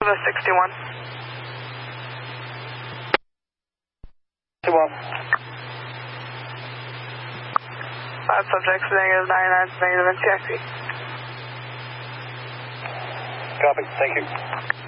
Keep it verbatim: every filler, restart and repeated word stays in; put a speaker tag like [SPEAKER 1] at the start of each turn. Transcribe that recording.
[SPEAKER 1] the sixty-one.
[SPEAKER 2] sixty-one.
[SPEAKER 1] Five subjects, negative ninety-nine, negative in taxi.
[SPEAKER 2] Copy, thank you.